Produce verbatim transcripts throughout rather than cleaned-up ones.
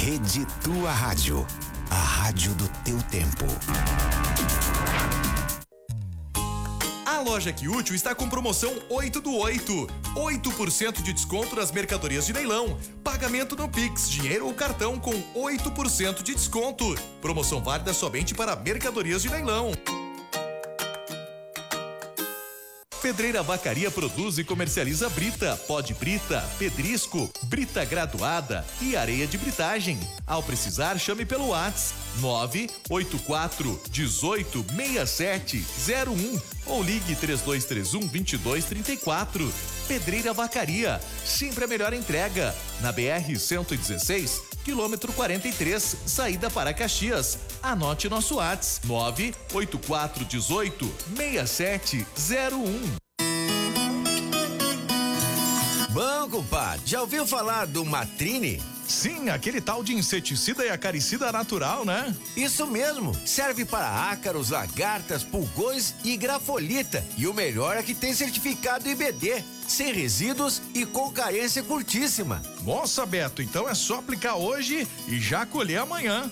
Rede Tua Rádio, a rádio do teu tempo. A loja Que Útil está com promoção oito do oito. oito por cento de desconto nas mercadorias de leilão. Pagamento no Pix, dinheiro ou cartão com oito por cento de desconto. Promoção válida somente para mercadorias de leilão. Pedreira Vacaria produz e comercializa brita, pó de brita, pedrisco, brita graduada e areia de britagem. Ao precisar, chame pelo WhatsApp nove oito quatro um oito seis sete zero um ou ligue três dois três um, dois dois três quatro. Pedreira Vacaria, sempre a melhor entrega. Na B R cento e dezesseis, quilômetro quarenta e três, saída para Caxias. Anote nosso WhatsApp nove oito quatro um oito seis sete zero um. Bom, compadre, já ouviu falar do Matrine? Sim, aquele tal de inseticida e acaricida natural, né? Isso mesmo, serve para ácaros, lagartas, pulgões e grafolita. E o melhor é que tem certificado I B D, sem resíduos e com carência curtíssima. Nossa, Beto, então é só aplicar hoje e já colher amanhã.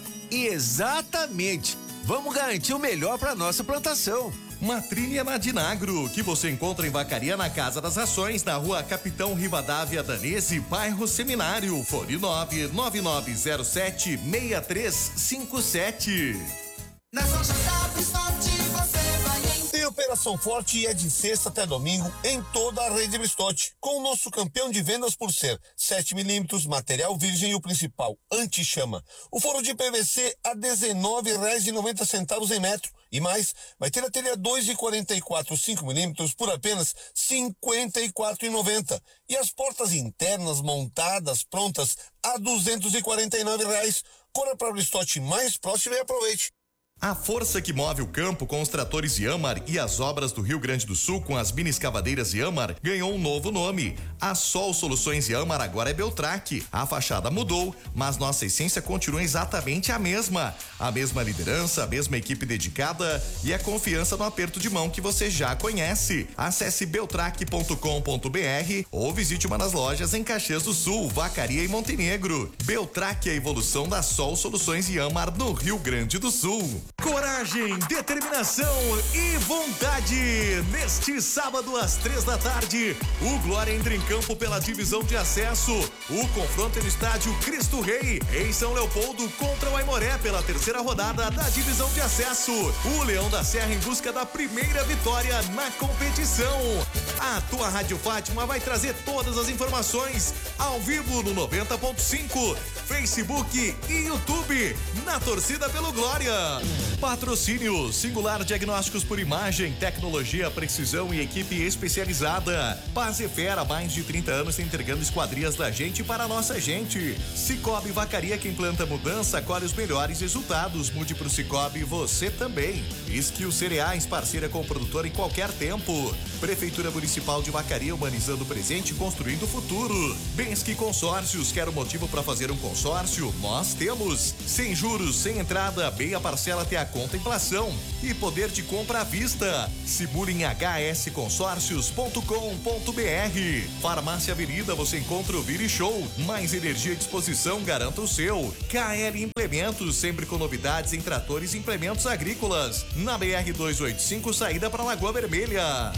Exatamente, vamos garantir o melhor para nossa plantação. Matrine é na Dinagro, que você encontra em Vacaria na Casa das Rações, na rua Capitão Rivadavia Danese, bairro Seminário, fone nove nove nove zero sete seis três cinco sete. Nas lojas da Bristote você vai em... Tem Operação Forte e é de sexta até domingo em toda a rede Bristote, com o nosso campeão de vendas por ser sete milímetros, material virgem e o principal, anti-chama. O forro de P V C a dezenove reais e noventa centavos em metro. E mais, vai ter a telha dois e quarenta e quatro cinco milímetros por apenas cinquenta e quatro reais e noventa centavos. E as portas internas montadas, prontas, a duzentos e quarenta e nove reais. Corra para a Bristote mais próxima e aproveite. A força que move o campo com os tratores Yamar e as obras do Rio Grande do Sul com as mini escavadeiras Yamar ganhou um novo nome. A Sol Soluções Yamar agora é Beltrac. A fachada mudou, mas nossa essência continua exatamente a mesma. A mesma liderança, a mesma equipe dedicada e a confiança no aperto de mão que você já conhece. Acesse beltrac ponto com ponto br ou visite uma das lojas em Caxias do Sul, Vacaria e Montenegro. Beltrac é a evolução da Sol Soluções Yamar no Rio Grande do Sul. Coragem, determinação e vontade. Neste sábado às três da tarde, o Glória entra em campo pela divisão de acesso. O confronto é no estádio Cristo Rei, em São Leopoldo, contra o Aimoré pela terceira rodada da divisão de acesso. O Leão da Serra em busca da primeira vitória na competição. A tua Rádio Fátima vai trazer todas as informações ao vivo no noventa ponto cinco, Facebook e YouTube, na torcida pelo Glória. Patrocínio Singular Diagnósticos por Imagem, tecnologia, precisão e equipe especializada. Pazefera, há mais de trinta anos entregando esquadrias da gente para a nossa gente. Cicobi Vacaria, quem planta mudança, colhe os melhores resultados. Mude pro Cicobi você também. Skill Cereais, parceira com o produtor em qualquer tempo. Prefeitura Municipal de Vacaria, humanizando o presente e construindo o futuro. Bensky Consórcios, quer um motivo para fazer um consórcio? Nós temos. Sem juros, sem entrada, bem a parcela até a contemplação e poder de compra à vista. Simule em h s consórcios ponto com ponto b r. Farmácia Avenida, você encontra o Vire Show. Mais energia à disposição, garanta o seu. K L Implementos, sempre com novidades em tratores e implementos agrícolas. Na B R duzentos e oitenta e cinco, saída para Lagoa Vermelha.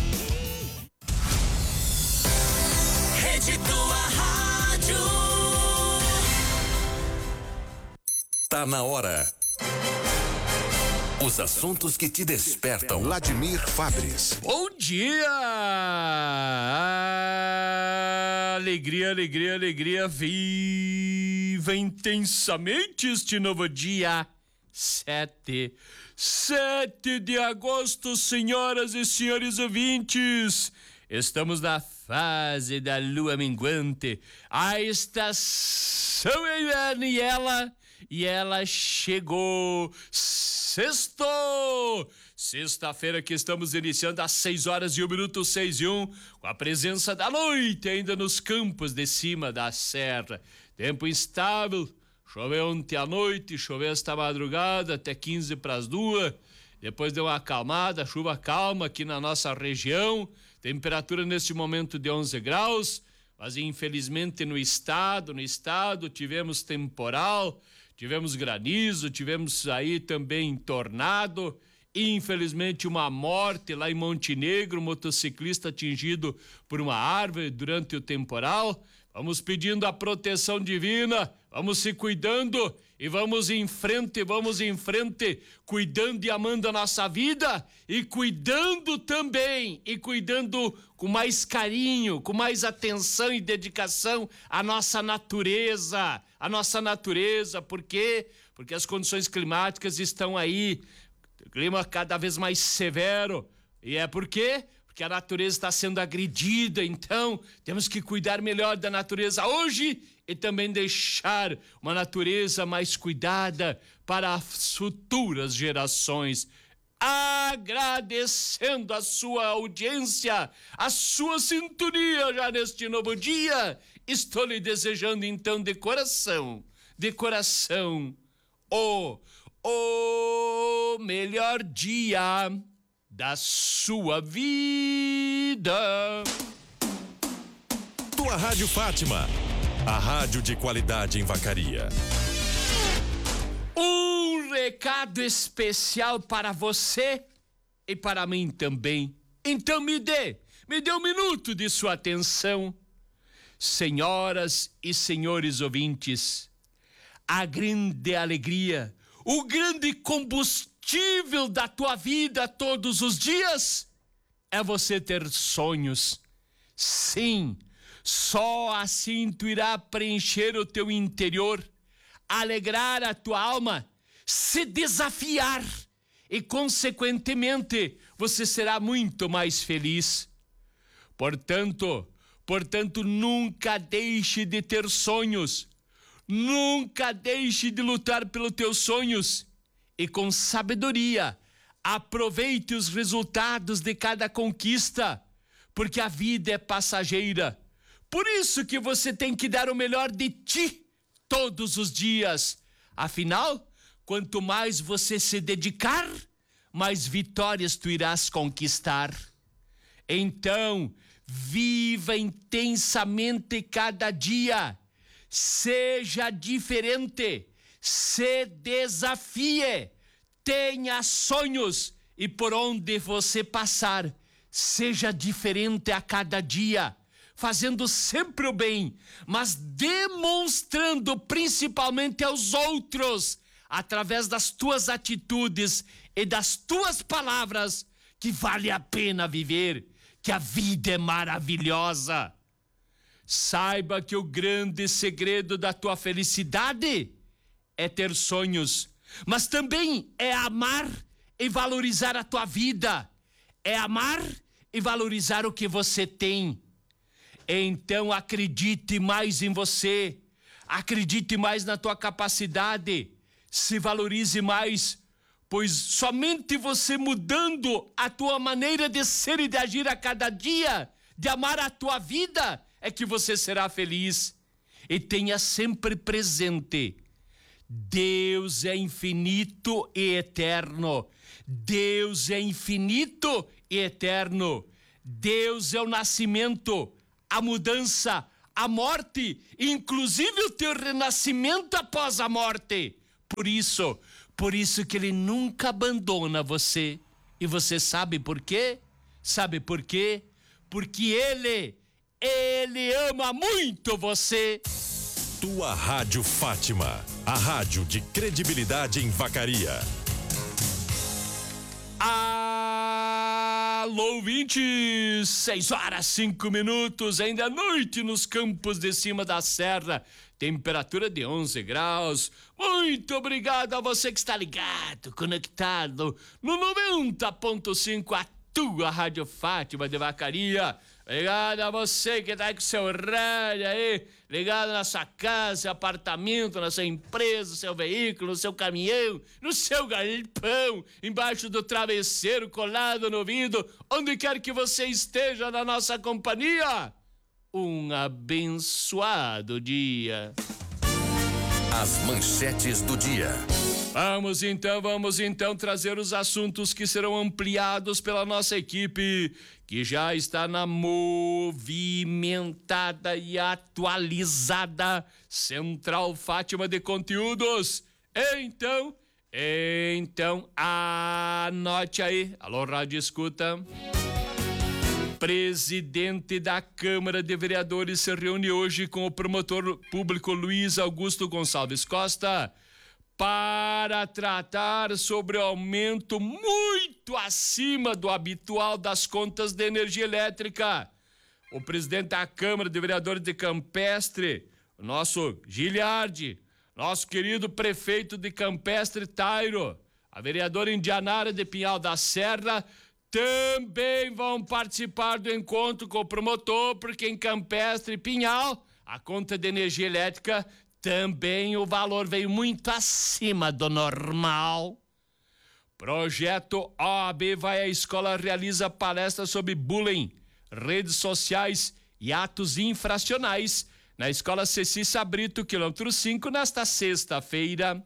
Rede Tua Rádio. Tá na hora. Os assuntos que te despertam. Vladimir Fabris. Bom dia! Alegria, alegria, alegria. Viva intensamente este novo dia. Sete. Sete de agosto, senhoras e senhores ouvintes. Estamos na fase da lua minguante. A estação é inverno e ela... E ela chegou. Sextou! Sexta-feira que estamos iniciando às seis horas e um minuto, seis e um, com a presença da noite ainda nos campos de cima da serra. Tempo instável, choveu ontem à noite, choveu esta madrugada até quinze para as duas. Depois deu uma acalmada, chuva calma aqui na nossa região. Temperatura neste momento de onze graus. mas infelizmente no estado, no estado tivemos temporal, tivemos granizo, tivemos aí também tornado, infelizmente uma morte lá em Montenegro, um motociclista atingido por uma árvore durante o temporal. Vamos pedindo a proteção divina, vamos se cuidando e vamos em frente, vamos em frente, cuidando e amando a nossa vida e cuidando também, e cuidando com mais carinho, com mais atenção e dedicação à nossa natureza, a nossa natureza. Por quê? Porque as condições climáticas estão aí, o clima cada vez mais severo. E é por quê? Porque a natureza está sendo agredida, então temos que cuidar melhor da natureza hoje e também deixar uma natureza mais cuidada para as futuras gerações. Agradecendo a sua audiência, a sua sintonia já neste novo dia, estou lhe desejando então de coração, de coração, o, o melhor dia da sua vida. Tua Rádio Fátima, a rádio de qualidade em Vacaria. Um recado especial para você e para mim também. Então me dê, me dê um minuto de sua atenção. Senhoras e senhores ouvintes, a grande alegria, o grande combustível da tua vida todos os dias é você ter sonhos. Sim, só assim tu irá preencher o teu interior, alegrar a tua alma, se desafiar e, consequentemente, você será muito mais feliz. Portanto, portanto, nunca deixe de ter sonhos, nunca deixe de lutar pelos teus sonhos. E com sabedoria, aproveite os resultados de cada conquista, porque a vida é passageira. Por isso que você tem que dar o melhor de ti todos os dias. Afinal, quanto mais você se dedicar, mais vitórias tu irás conquistar. Então, viva intensamente cada dia. Seja diferente. Se desafie, tenha sonhos e por onde você passar, seja diferente a cada dia, fazendo sempre o bem, mas demonstrando principalmente aos outros, através das tuas atitudes e das tuas palavras, que vale a pena viver, que a vida é maravilhosa. Saiba que o grande segredo da tua felicidade é ter sonhos, mas também é amar e valorizar a tua vida, é amar e valorizar o que você tem. Então acredite mais em você, acredite mais na tua capacidade, se valorize mais, pois somente você mudando a tua maneira de ser e de agir a cada dia, de amar a tua vida, é que você será feliz. E tenha sempre presente: Deus é infinito e eterno. Deus é infinito e eterno. Deus é o nascimento, a mudança, a morte, inclusive o teu renascimento após a morte. Por isso, por isso que Ele nunca abandona você. E você sabe por quê? Sabe por quê? Porque Ele, Ele ama muito você. Tua Rádio Fátima, a rádio de credibilidade em Vacaria. Alô, ouvintes, seis horas, cinco minutos, ainda é noite nos campos de cima da serra, temperatura de onze graus. Muito obrigado a você que está ligado, conectado no noventa ponto cinco, a tua Rádio Fátima de Vacaria. Obrigado a você que tá aí com seu rádio aí, ligado na sua casa, seu apartamento, na sua empresa, seu veículo, no seu caminhão, no seu galpão, embaixo do travesseiro, colado no ouvido, onde quer que você esteja na nossa companhia. Um abençoado dia. As manchetes do dia. Vamos então, vamos então trazer os assuntos que serão ampliados pela nossa equipe, que já está na movimentada e atualizada Central Fátima de Conteúdos. Então, então, anote aí. Alô, Rádio Escuta. Presidente da Câmara de Vereadores se reúne hoje com o promotor público Luiz Augusto Gonçalves Costa para tratar sobre o aumento muito acima do habitual das contas de energia elétrica. O presidente da Câmara de Vereadores de Campestre, o nosso Giliardi, nosso querido prefeito de Campestre, Tairo, a vereadora Indianara de Pinhal da Serra, também vão participar do encontro com o promotor, porque em Campestre e Pinhal, a conta de energia elétrica também o valor veio muito acima do normal. Projeto O A B Vai à Escola realiza palestra sobre bullying, redes sociais e atos infracionais na Escola Ceci Sabrito, quilômetro cinco, nesta sexta-feira.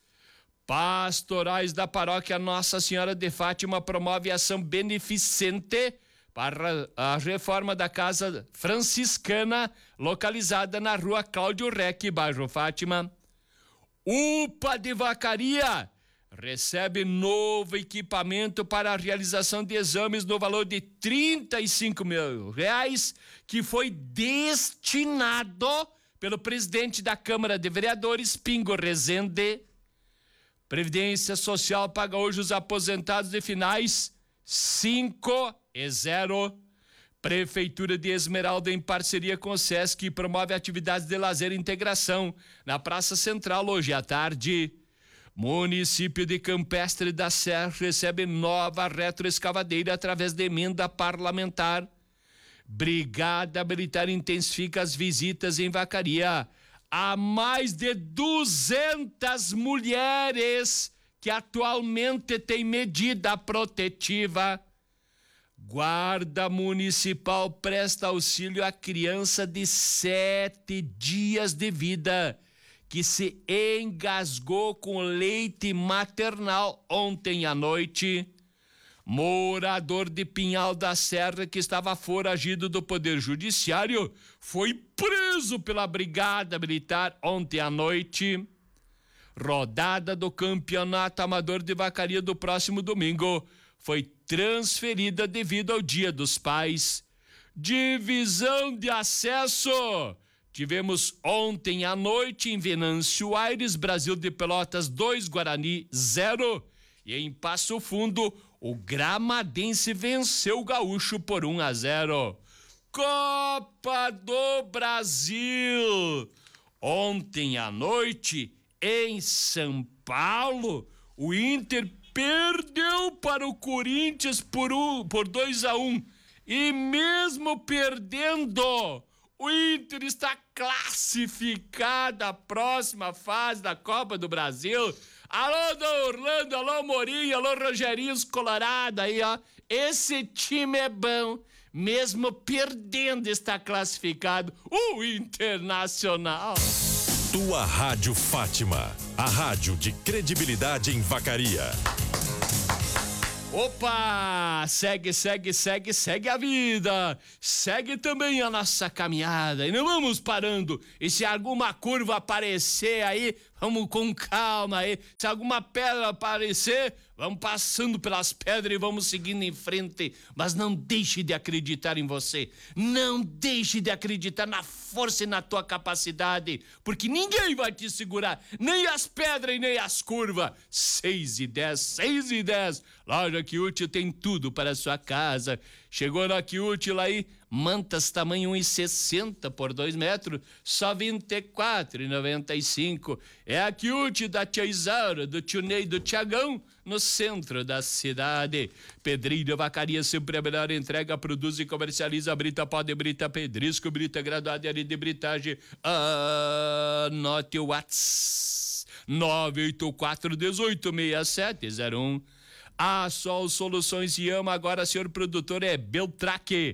Pastorais da Paróquia Nossa Senhora de Fátima promove ação beneficente para a reforma da Casa Franciscana, localizada na rua Cláudio Reck, bairro Fátima. U P A de Vacaria recebe novo equipamento para a realização de exames no valor de trinta e cinco mil reais, que foi destinado pelo presidente da Câmara de Vereadores, Pingo Rezende. Previdência Social paga hoje os aposentados de finais cinco e zero. Prefeitura de Esmeralda, em parceria com o Sesc, promove atividades de lazer e integração na Praça Central hoje à tarde. Município de Campestre da Serra recebe nova retroescavadeira através de emenda parlamentar. Brigada Militar intensifica as visitas em Vacaria. Há mais de duzentas mulheres que atualmente têm medida protetiva. Guarda Municipal presta auxílio à criança de sete dias de vida que se engasgou com leite maternal ontem à noite. Morador de Pinhal da Serra, que estava foragido do Poder Judiciário, foi preso pela Brigada Militar ontem à noite. Rodada do Campeonato Amador de Vacaria do próximo domingo foi transferida devido ao Dia dos Pais. Divisão de acesso. Tivemos ontem à noite em Venâncio Aires, Brasil de Pelotas dois, Guarani zero. E em Passo Fundo, o Gramadense venceu o Gaúcho por um a zero. Copa do Brasil. Ontem à noite, em São Paulo, o Inter perdeu para o Corinthians por, um, por dois a um. E mesmo perdendo, o Inter está classificado à próxima fase da Copa do Brasil. Alô, do Orlando, alô, Mourinho, alô, Rogerinhos Colorado aí, ó. Esse time é bom. Mesmo perdendo, está classificado o Internacional. Tua Rádio Fátima, a rádio de credibilidade em Vacaria. Opa! Segue, segue, segue, segue a vida. Segue também a nossa caminhada. E não vamos parando. E se alguma curva aparecer aí, vamos com calma aí. Se alguma pedra aparecer, vamos passando pelas pedras e vamos seguindo em frente. Mas não deixe de acreditar em você. Não deixe de acreditar na força e na tua capacidade. Porque ninguém vai te segurar. Nem as pedras e nem as curvas. Seis e dez, seis e dez. Loja Quiútil tem tudo para a sua casa. Chegou na Quiútil aí, mantas tamanho um e sessenta por dois metros, só vinte e quatro e noventa e cinco. É a Quiútil da tia Isaura, do tio Ney, do Tiagão, no centro da cidade. Pedreira Vacaria, sempre a melhor entrega, produz e comercializa brita, pó de brita, pedrisco, brita graduada e área de britagem. Anote o WhatsApp nove oito quatro, um oito, seis sete zero um. A Sol Soluções e Ama, agora senhor produtor, é Beltraque.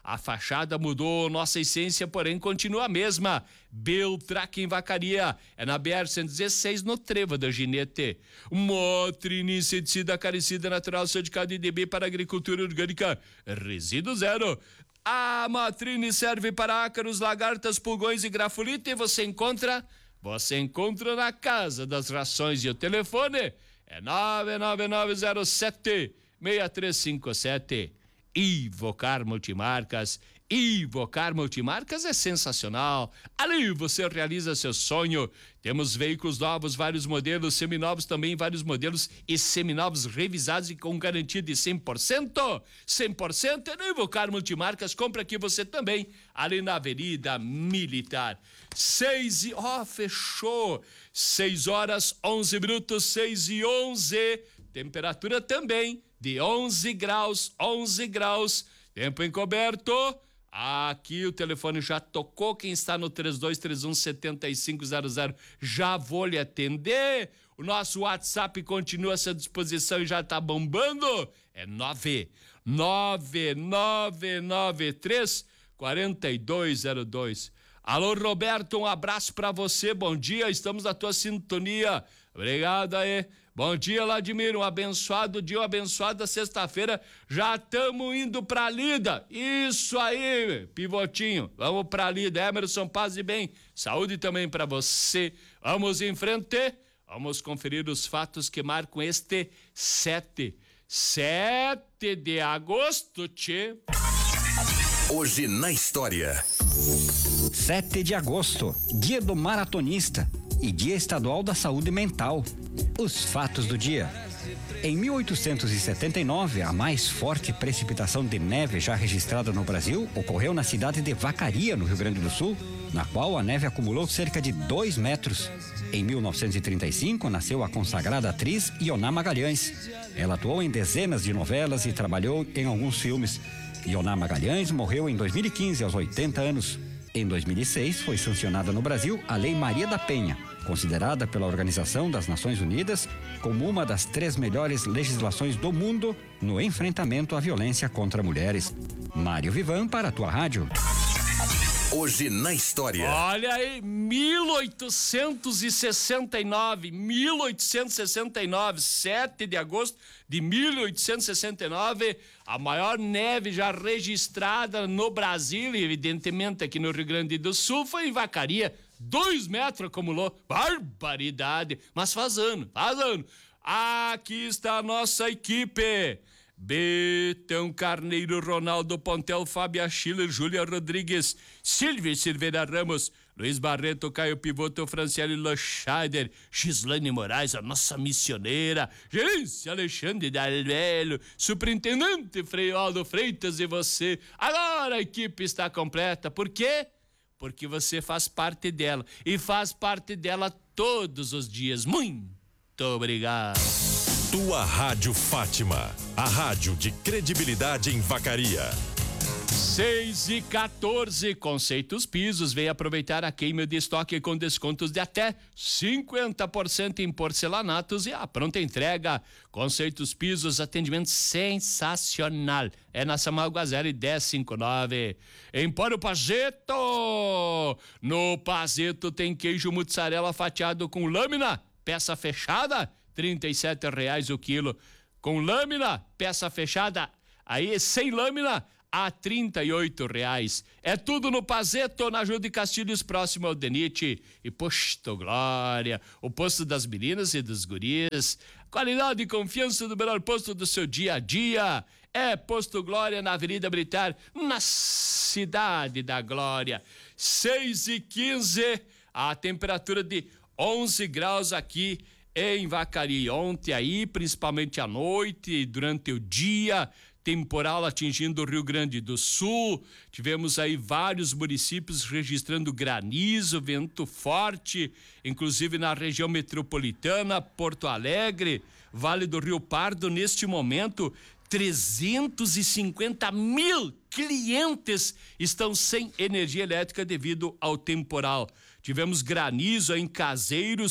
A fachada mudou, nossa essência, porém, continua a mesma. Beltrac em Vacaria, é na B R cento e dezesseis, no Trevo da Ginete. Motrini, inseticida, acaricida, natural, certificado I D B para agricultura orgânica, resíduo zero. A Matrine serve para ácaros, lagartas, pulgões e grafolite, e você encontra, você encontra na Casa das Rações, e o telefone é nove nove nove zero sete seis três cinco sete. Ivocar Multimarcas. Ivocar Multimarcas é sensacional. Ali você realiza seu sonho. Temos veículos novos, vários modelos, seminovos também, vários modelos e seminovos revisados e com garantia de cem por cento. cem por cento é no Ivocar Multimarcas. Compra aqui você também, ali na Avenida Militar. Seis e... Ó, oh, fechou. Seis horas, onze minutos, seis e onze. Temperatura também de onze graus, onze graus. Tempo encoberto. Aqui o telefone já tocou. Quem está no três dois três um sete cinco zero zero já vou lhe atender. O nosso WhatsApp continua à sua disposição e já está bombando. É nove nove nove nove três quatro dois zero dois. Alô, Roberto, um abraço para você. Bom dia, estamos na tua sintonia. Obrigado aí. Bom dia, Vladimir, um abençoado dia, uma abençoada sexta-feira, já estamos indo pra lida, isso aí, pivotinho, vamos pra lida, Emerson, paz e bem, saúde também pra você, vamos em frente, vamos conferir os fatos que marcam este sete de agosto, tchê. Hoje na história. sete de agosto, dia do maratonista e dia estadual da saúde mental. Os fatos do dia. Em mil oitocentos e setenta e nove, a mais forte precipitação de neve já registrada no Brasil ocorreu na cidade de Vacaria, no Rio Grande do Sul, na qual a neve acumulou cerca de dois metros. Em mil novecentos e trinta e cinco, nasceu a consagrada atriz Ioná Magalhães. Ela atuou em dezenas de novelas e trabalhou em alguns filmes. Ioná Magalhães morreu em dois mil e quinze, aos oitenta anos. Em dois mil e seis, foi sancionada no Brasil a Lei Maria da Penha, considerada pela Organização das Nações Unidas como uma das três melhores legislações do mundo no enfrentamento à violência contra mulheres. Mário Vivan para a tua rádio. Hoje na história. Olha aí, mil oitocentos e sessenta e nove, mil oitocentos e sessenta e nove, sete de agosto de mil oitocentos e sessenta e nove, a maior neve já registrada no Brasil e evidentemente aqui no Rio Grande do Sul foi em Vacaria, dois metros acumulou, barbaridade, mas faz ano, faz ano. Aqui está a nossa equipe. Betão Carneiro, Ronaldo Pontel, Fábio Achille, Júlia Rodrigues, Silvia Silveira Ramos, Luiz Barreto, Caio Pivoto, Franciele Loscheider, Gislaine Moraes, a nossa missioneira, Gerência Alexandre Dalvelho, Superintendente Freialdo Freitas e você. Agora a equipe está completa. Por quê? Porque você faz parte dela e faz parte dela todos os dias. Muito obrigado. Tua Rádio Fátima, a rádio de credibilidade em Vacaria. seis e quatorze, Conceitos Pisos vem aproveitar a queima de estoque com descontos de até cinquenta por cento em porcelanatos e a pronta entrega. Conceitos Pisos, atendimento sensacional. É na Samuel Guazeri dez cinquenta e nove. Empório Pazeto. No Pazeto tem queijo mussarela fatiado com lâmina, peça fechada, trinta e sete reais o quilo. Com lâmina, peça fechada, aí sem lâmina, a trinta e oito reais. É tudo no Pazeto, na Júlio de Castilhos, próximo ao Denite. E Posto Glória, o posto das meninas e dos guris. Qualidade e confiança do melhor posto do seu dia a dia. É Posto Glória, na Avenida Militar, na Cidade da Glória. seis e quinze, a temperatura de onze graus aqui em Vacaria. Ontem aí, principalmente à noite e durante o dia, temporal atingindo o Rio Grande do Sul. Tivemos aí vários municípios registrando granizo, vento forte, inclusive na região metropolitana, Porto Alegre, Vale do Rio Pardo. Neste momento, trezentos e cinquenta mil clientes estão sem energia elétrica devido ao temporal. Tivemos granizo em Caseiros,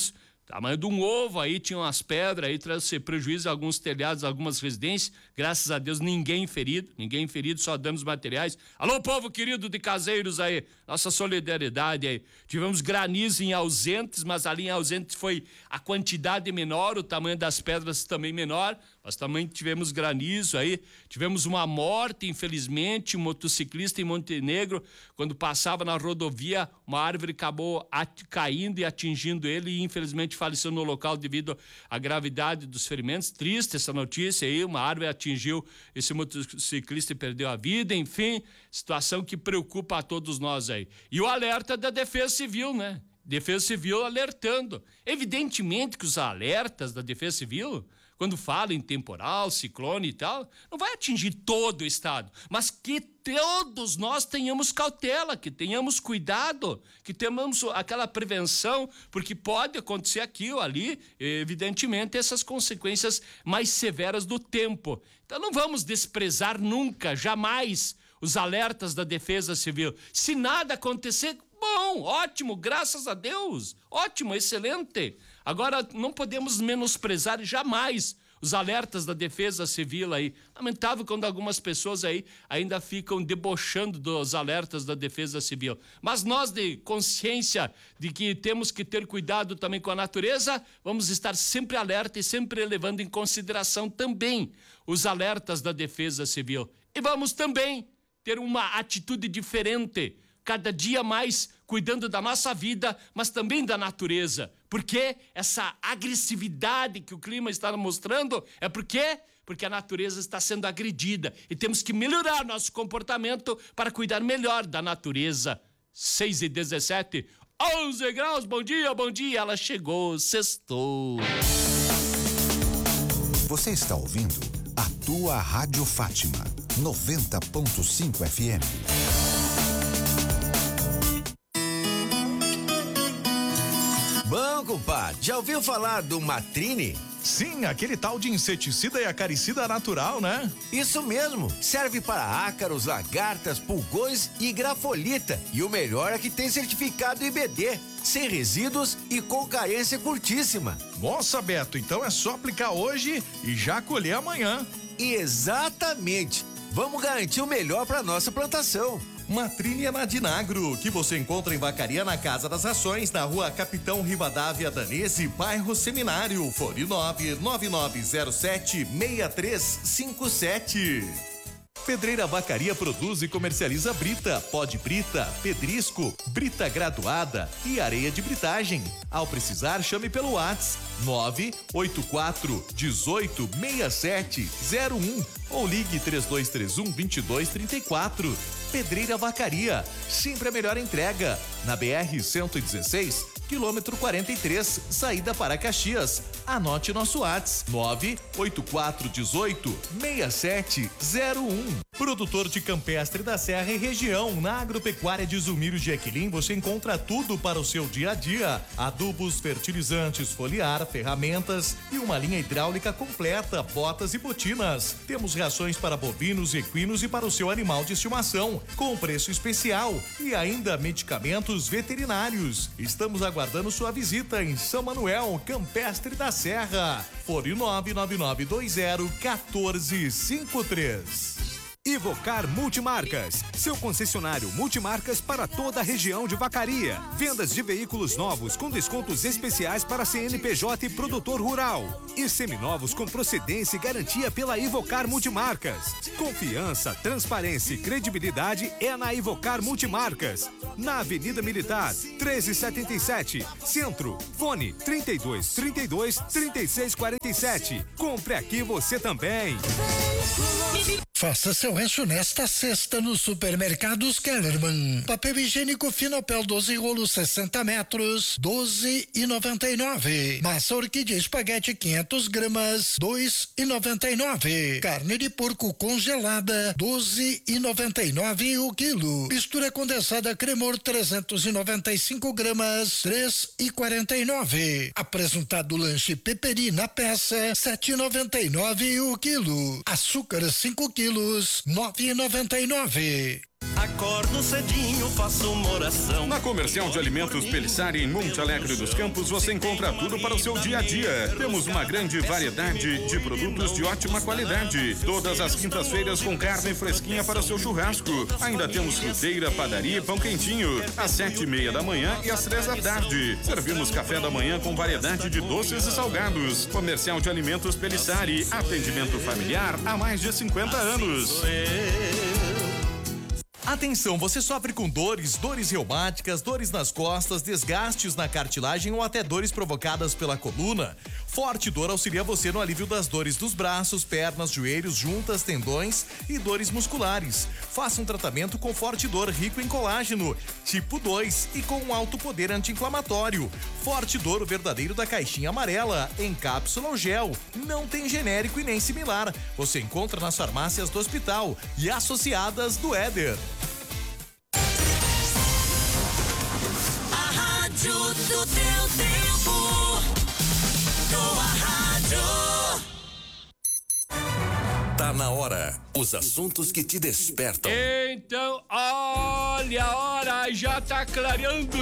tamanho de um ovo aí, tinha umas pedras aí, trouxe prejuízo a alguns telhados, algumas residências. Graças a Deus, ninguém ferido, ninguém ferido, só danos materiais. Alô, povo querido de Caseiros aí, nossa solidariedade aí. Tivemos granizo em Ausentes, mas ali em Ausentes foi a quantidade menor, o tamanho das pedras também menor, mas também tivemos granizo aí. Tivemos uma morte, infelizmente, um motociclista em Montenegro, quando passava na rodovia, uma árvore acabou at- caindo e atingindo ele e infelizmente faleceu no local devido à gravidade dos ferimentos. Triste essa notícia aí, uma árvore atingiu esse motociclista e perdeu a vida, enfim, situação que preocupa a todos nós aí. E o alerta da Defesa Civil, né? Defesa Civil alertando. Evidentemente que os alertas da Defesa Civil, quando fala em temporal, ciclone e tal, não vai atingir todo o estado, mas que todos nós tenhamos cautela, que tenhamos cuidado, que tenhamos aquela prevenção, porque pode acontecer aqui ou ali, evidentemente, essas consequências mais severas do tempo. Então não vamos desprezar nunca, jamais, os alertas da Defesa Civil. Se nada acontecer, bom, ótimo, graças a Deus, ótimo, excelente. Agora, não podemos menosprezar jamais os alertas da Defesa Civil aí. Lamentável quando algumas pessoas aí ainda ficam debochando dos alertas da Defesa Civil. Mas nós, de consciência de que temos que ter cuidado também com a natureza, vamos estar sempre alerta e sempre levando em consideração também os alertas da Defesa Civil. E vamos também ter uma atitude diferente, cada dia mais cuidando da nossa vida, mas também da natureza. Porque essa agressividade que o clima está mostrando é porque porque a natureza está sendo agredida e temos que melhorar nosso comportamento para cuidar melhor da natureza. seis e dezessete, onze graus, bom dia, bom dia, ela chegou, sextou. Você está ouvindo a tua Rádio Fátima, noventa ponto cinco F M. Bom, compadre, já ouviu falar do Matrine? Sim, aquele tal de inseticida e acaricida natural, né? Isso mesmo, serve para ácaros, lagartas, pulgões e grafolita. E o melhor é que tem certificado I B D, sem resíduos e com carência curtíssima. Nossa, Beto, então é só aplicar hoje e já colher amanhã. Exatamente, vamos garantir o melhor para nossa plantação. Matrine é na Dinagro, que você encontra em Vacaria na Casa das Rações, na rua Capitão Rivadavia Danese, bairro Seminário, fone nove nove nove zero sete seis três cinco sete. Pedreira Vacaria produz e comercializa brita, pó de brita, pedrisco, brita graduada e areia de britagem. Ao precisar, chame pelo WhatsApp nove oito quatro um oito seis sete zero um ou ligue três dois três um, dois dois três quatro. Pedreira Vacaria, sempre a melhor entrega. Na B R cento e dezesseis, quilômetro quarenta e três, saída para Caxias. Anote nosso WhatsApp nove oito quatro um oito seis sete zero um. Produtor de Campestre da Serra e região, na Agropecuária de Zumiro de Equilim, você encontra tudo para o seu dia a dia: adubos, fertilizantes, foliar, ferramentas e uma linha hidráulica completa, botas e botinas. Temos rações para bovinos, equinos e para o seu animal de estimação, com preço especial, e ainda medicamentos veterinários. Estamos aguardando sua visita em São Manuel, Campestre da Serra. Fone nove nove nove dois zero um quatro cinco três. Ivocar Multimarcas, seu concessionário multimarcas para toda a região de Vacaria. Vendas de veículos novos com descontos especiais para C N P J e produtor rural. E seminovos com procedência e garantia pela Ivocar Multimarcas. Confiança, transparência e credibilidade é na Ivocar Multimarcas. Na Avenida Militar, trezentos e setenta e sete, Centro. Fone trinta e dois, trinta e dois, trinta e seis, quarenta e sete. Compre aqui você também. Faça seu rancho nesta sexta no Supermercados Kellerman. Papel higiênico Finopel doze rolos sessenta metros, doze e noventa e nove. Massa orquídea espaguete quinhentas gramas, dois e noventa e nove. Carne de porco congelada, doze e noventa e nove o quilo. Mistura condensada Cremor trezentos e noventa e cinco gramas, três e quarenta e nove. Apresentado lanche Peperi na peça, sete e noventa e nove o quilo. Açúcar cinco quilos, nove e noventa e nove. Acordo cedinho, faço uma oração. Na Comercial de Alimentos Pelissari, em Monte Alegre dos Campos, você encontra tudo para o seu dia a dia. Temos uma grande variedade de produtos de ótima qualidade. Todas as quintas-feiras com carne fresquinha para o seu churrasco. Ainda temos fruteira, padaria e pão quentinho. Às sete e meia da manhã e às três da tarde. Servimos café da manhã com variedade de doces e salgados. Comercial de Alimentos Pelissari. Atendimento familiar há mais de cinquenta anos. Atenção, você sofre com dores, dores reumáticas, dores nas costas, desgastes na cartilagem ou até dores provocadas pela coluna? Forte Dor auxilia você no alívio das dores dos braços, pernas, joelhos, juntas, tendões e dores musculares. Faça um tratamento com Forte Dor rico em colágeno, tipo dois e com um alto poder anti-inflamatório. Forte Dor, o verdadeiro da caixinha amarela, em cápsula ou gel. Não tem genérico e nem similar. Você encontra nas farmácias do hospital e associadas do Éder. Rádio do teu tempo. Tua rádio. Tá na hora. Os assuntos que te despertam. Então, olha a hora, já tá clareando o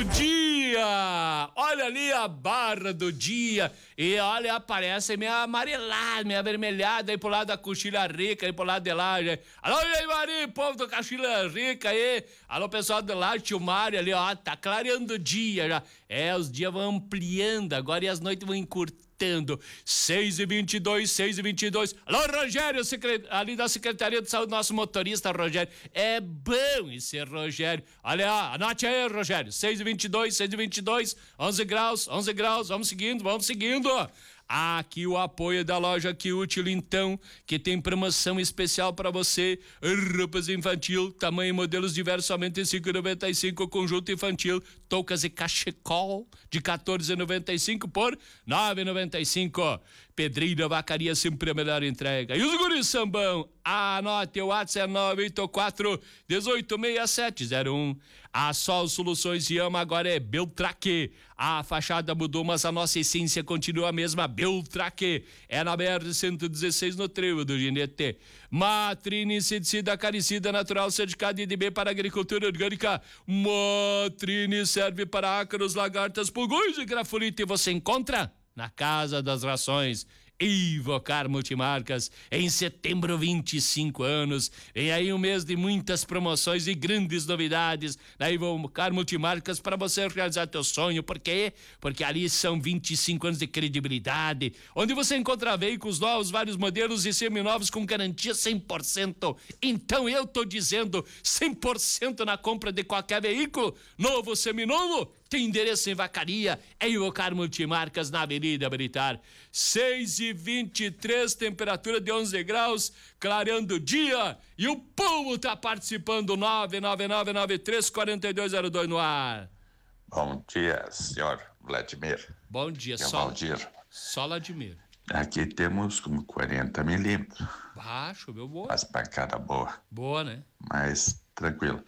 dia. Olha ali a barra do dia. E olha, aparece minha amarelada, minha avermelhada aí pro lado da Coxilha Rica, aí pro lado de lá. Já. Alô, e aí, Mari, povo da Coxilha Rica aí. Alô, pessoal do lá, tio Mário ali, ó, tá clareando o dia já. É, os dias vão ampliando agora e as noites vão encurtando. seis e vinte e dois, seis e vinte e dois. Alô, Rogério, secret... ali da Secretaria de Saúde, nosso motorista, Rogério. É bom esse Rogério. Olha, anote aí, Rogério. seis e vinte e dois, seis e vinte e dois, onze graus, onze graus. Vamos seguindo, vamos seguindo. Aqui o apoio da loja Que Útil, então, que tem promoção especial para você. Roupas infantil, tamanho e modelos diversos, somente cinco reais e noventa e cinco centavos. Conjunto infantil, toucas e cachecol de quatorze reais e noventa e cinco centavos por nove reais e noventa e cinco centavos. Pedreira Vacaria, sempre a melhor entrega. E os guris sambão, anote o WhatsApp é nove oito quatro, um oito seis sete zero um. A Sol Soluções de Ama agora é Beltraque. A fachada mudou, mas a nossa essência continua a mesma. Beltraque é na B R cento e dezesseis, no trevo do Ginete. Matrine inseticida acaricida natural, certificado I D B para agricultura orgânica. Matrine serve para ácaros, lagartas, pulgões e grafolite. E você encontra na Casa das Rações. Invocar Multimarcas, em setembro, vinte e cinco anos. Vem aí um mês de muitas promoções e grandes novidades na Invocar Multimarcas para você realizar teu sonho. Por quê? Porque ali são vinte e cinco anos de credibilidade, onde você encontra veículos novos, vários modelos e seminovos com garantia cem por cento. Então eu tô dizendo cem por cento na compra de qualquer veículo, novo, seminovo. Tem endereço em Vacaria, é Invocar Multimarcas na Avenida Militar. seis e vinte e três, temperatura de onze graus, clareando o dia. E o povo tá participando, nove nove nove nove três quatro dois zero dois no ar. Bom dia, senhor Vladimir. Bom dia, é Sol. Valdir. Sol Vladimir. Aqui temos como quarenta milímetros. Baixo, meu boa. As pancadas boas. Boa, né? Mas tranquilo.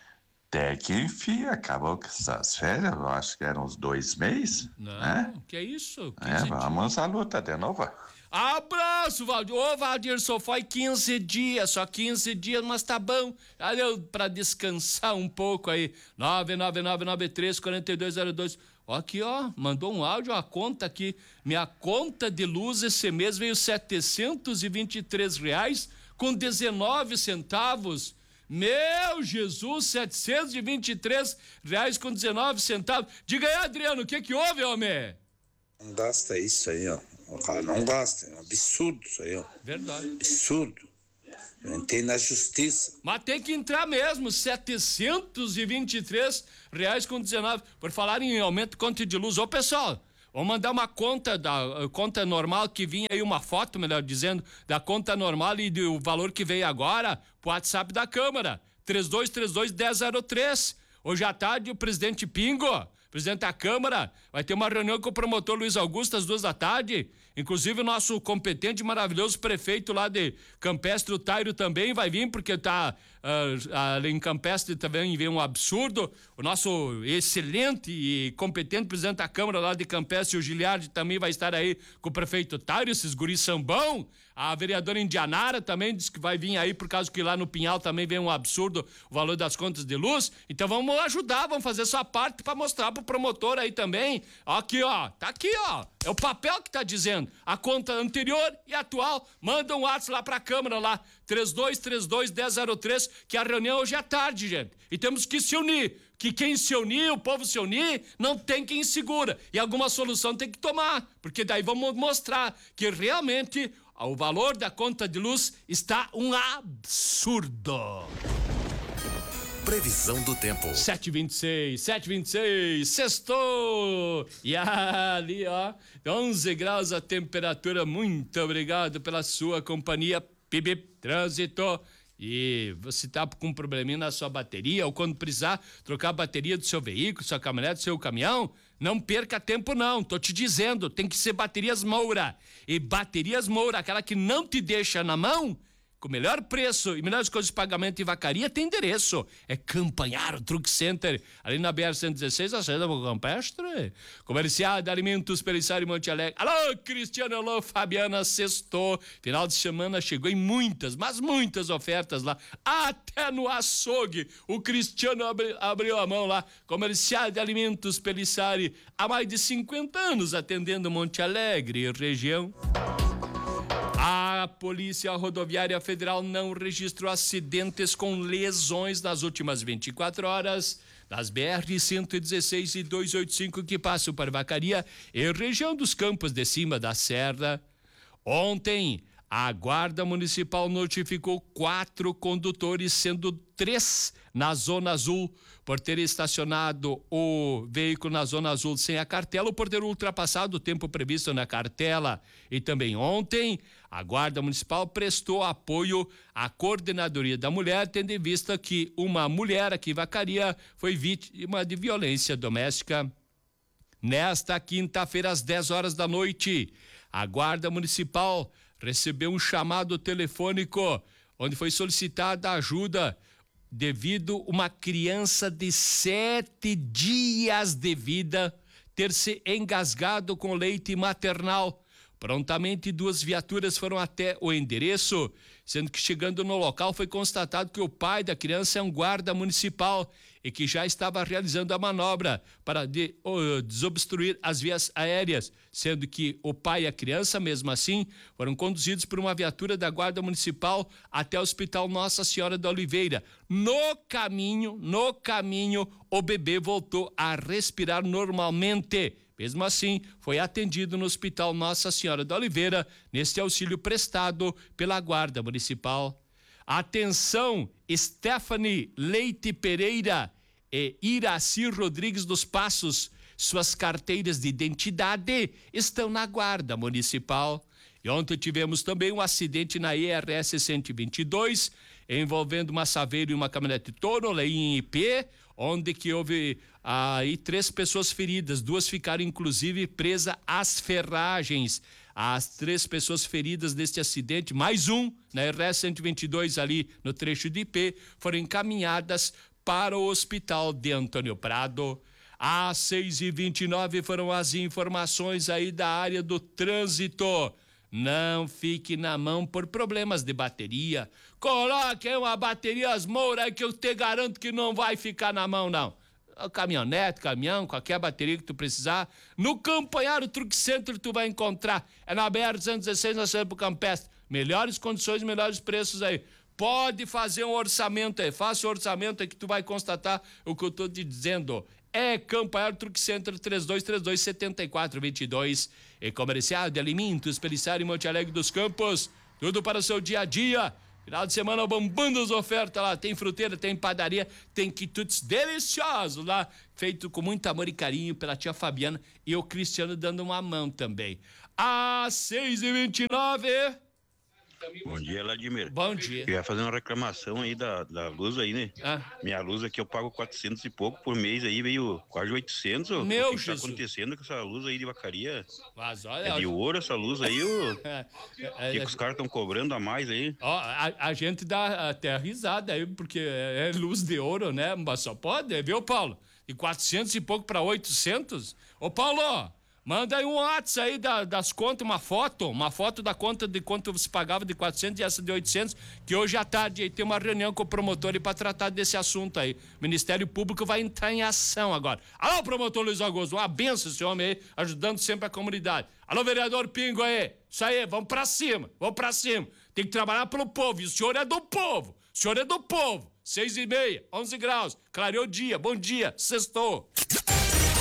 Até que enfim, acabou com essas férias, eu acho que eram uns dois meses. Não, né? que é isso? É, vamos à luta de novo. Abraço, Valdir. Ô, Valdir, só foi quinze dias, só quinze dias, mas tá bom. Já deu pra descansar um pouco aí. nove nove nove nove três quatro dois zero dois. Ó, aqui, ó, mandou um áudio, a conta aqui. Minha conta de luz esse mês veio setecentos e vinte e três reais com dezenove centavos. Meu Jesus, setecentos e vinte e três reais com dezenove centavos. Diga aí, Adriano, o que que houve, homem? Não gasta isso aí, ó. O cara não gasta, é um absurdo isso aí, ó. Verdade. Absurdo. Eu entrei na justiça. Mas tem que entrar mesmo, setecentos e vinte e três reais com dezenove. Por falar em aumento de conta de luz. Ô, pessoal, vamos mandar uma conta, da uh, conta normal que vinha aí, uma foto, melhor dizendo, da conta normal e do valor que veio agora pro WhatsApp da Câmara. três dois três dois, um zero zero três. Hoje à tarde, o presidente Pingo, presidente da Câmara, vai ter uma reunião com o promotor Luiz Augusto às duas da tarde. Inclusive o nosso competente e maravilhoso prefeito lá de Campestre, o Tairo, também vai vir, porque tá uh, ali em Campestre também vem um absurdo. O nosso excelente e competente presidente da Câmara lá de Campestre, o Giliardi, também vai estar aí com o prefeito Tairo, esses guris sambão. A vereadora Indianara também disse que vai vir aí por causa que lá no Pinhal também vem um absurdo o valor das contas de luz. Então vamos ajudar, vamos fazer sua parte para mostrar pro promotor aí também. Aqui, ó, tá aqui, ó. É o papel que tá dizendo. A conta anterior e atual. Manda um WhatsApp lá pra Câmara lá, três dois três dois, um zero zero três, que a reunião hoje é tarde, gente. E temos que se unir. Que quem se unir, o povo se unir, não tem quem segura. E alguma solução tem que tomar. Porque daí vamos mostrar que realmente o valor da conta de luz está um absurdo. Previsão do tempo. sete e vinte e seis, sete e vinte e seis, sextou! E ali, ó, onze graus a temperatura. Muito obrigado pela sua companhia. Pib, trânsito. E você tá com um probleminha na sua bateria, ou quando precisar trocar a bateria do seu veículo, sua caminhonete, seu caminhão, não perca tempo não, tô te dizendo, tem que ser baterias Moura. E baterias Moura, aquela que não te deixa na mão, com melhor preço e melhores coisas de pagamento em Vacaria, tem endereço. É Campanharo Truck Center, ali na B R cento e dezesseis, a saída do Campestre. Comercial de Alimentos Pelissari Monte Alegre. Alô, Cristiano, alô, Fabiana, sextou. Final de semana chegou em muitas, mas muitas ofertas lá. Até no açougue, o Cristiano abri, abriu a mão lá. Comercial de Alimentos Pelissari, há mais de cinquenta anos atendendo Monte Alegre e região. A Polícia Rodoviária Federal não registrou acidentes com lesões nas últimas vinte e quatro horas nas B R cento e dezesseis e duzentos e oitenta e cinco que passam para Vacaria e região dos Campos de Cima da Serra. Ontem, a Guarda Municipal notificou quatro condutores, sendo três na Zona Azul, por ter estacionado o veículo na Zona Azul sem a cartela ou por ter ultrapassado o tempo previsto na cartela. E também ontem, a Guarda Municipal prestou apoio à Coordenadoria da Mulher, tendo em vista que uma mulher aqui em Vacaria foi vítima de violência doméstica. Nesta quinta-feira, às dez horas da noite, a Guarda Municipal recebeu um chamado telefônico onde foi solicitada ajuda devido uma criança de sete dias de vida ter se engasgado com leite maternal. Prontamente, duas viaturas foram até o endereço, sendo que chegando no local foi constatado que o pai da criança é um guarda municipal e que já estava realizando a manobra para de, uh, desobstruir as vias aéreas, sendo que o pai e a criança, mesmo assim, foram conduzidos por uma viatura da Guarda Municipal até o Hospital Nossa Senhora da Oliveira. No caminho, no caminho, o bebê voltou a respirar normalmente. Mesmo assim, foi atendido no Hospital Nossa Senhora da Oliveira, neste auxílio prestado pela Guarda Municipal. Atenção, Stephanie Leite Pereira e Iraci Rodrigues dos Passos, suas carteiras de identidade estão na Guarda Municipal. E ontem tivemos também um acidente na E R S cento e vinte e dois, envolvendo uma Saveiro e uma caminhonete Toro, lá em I P, onde que houve aí três pessoas feridas, duas ficaram inclusive presas às ferragens. As três pessoas feridas neste acidente, mais um na R S cento e vinte e dois ali no trecho de I P, foram encaminhadas para o hospital de Antônio Prado. Às seis e vinte e nove foram as informações aí da área do trânsito. Não fique na mão por problemas de bateria. Coloque aí uma bateria Moura aí que eu te garanto que não vai ficar na mão, não. Caminhonete, caminhão, qualquer bateria que tu precisar, no Campanharo Truck Center tu vai encontrar. É na B R cento e dezesseis, na saída pro Campestre. Melhores condições, melhores preços aí. Pode fazer um orçamento aí, faça o orçamento aí que tu vai constatar o que eu tô te dizendo. É Campanharo Truck Center, três dois três dois, sete quatro dois dois. E Comercial de Alimentos Pelissari Monte Alegre dos Campos. Tudo para o seu dia a dia. Final de semana bombando as ofertas lá. Tem fruteira, tem padaria, tem quitutes deliciosos lá. Feito com muito amor e carinho pela tia Fabiana e o Cristiano dando uma mão também. Às seis e vinte e nove. Bom dia, Vladimir. Bom dia. Eu ia fazer uma reclamação aí da, da luz aí, né? Ah. Minha luz aqui eu pago quatrocentos e pouco por mês, aí veio quase oitocentos. Meu o que, que tá Jesus. acontecendo com essa luz aí de vacaria? Mas olha... É de ouro essa luz aí, o É, que, que os caras estão cobrando a mais aí? Ó, a, a gente dá até risada aí, porque é luz de ouro, né? Mas só pode, viu, Paulo? De quatrocentos e pouco para oitocentos. Ô, Paulo, manda aí um WhatsApp aí da, das contas, uma foto, uma foto da conta de quanto você pagava de quatrocentos e essa de oitocentos, que hoje à tarde aí tem uma reunião com o promotor aí para tratar desse assunto aí. O Ministério Público vai entrar em ação agora. Alô, promotor Luiz Augusto, uma benção esse homem aí, ajudando sempre a comunidade. Alô, vereador Pingo aí, isso aí, vamos pra cima, vamos pra cima. Tem que trabalhar pelo povo, e o senhor é do povo, o senhor é do povo. Seis e meia, onze graus, clareou o dia, bom dia, sextou.